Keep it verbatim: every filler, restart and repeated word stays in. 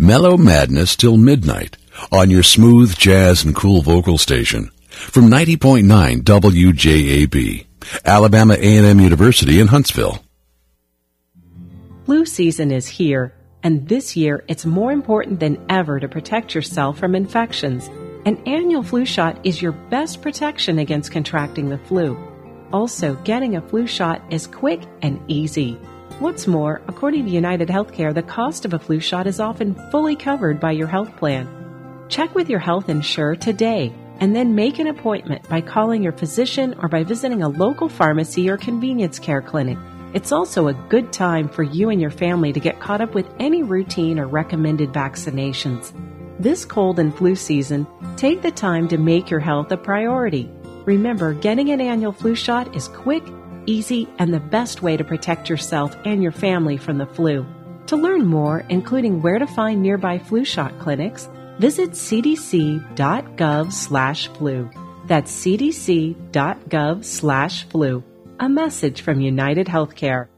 Mellow madness till midnight on your smooth jazz and cool vocal station from ninety point nine W J A B, Alabama A and M University in Huntsville. Flu season is here, and this year it's more important than ever to protect yourself from infections. An annual flu shot is your best protection against contracting the flu. Also, getting a flu shot is quick and easy. What's more, according to United Healthcare, the cost of a flu shot is often fully covered by your health plan. Check with your health insurer today and then make an appointment by calling your physician or by visiting a local pharmacy or convenience care clinic. It's also a good time for you and your family to get caught up with any routine or recommended vaccinations. This cold and flu season, take the time to make your health a priority. Remember, getting an annual flu shot is quick, easy, and the best way to protect yourself and your family from the flu. To learn more, including where to find nearby flu shot clinics, visit c d c dot gov slash flu. That's c d c dot gov slash flu. A message from United Healthcare.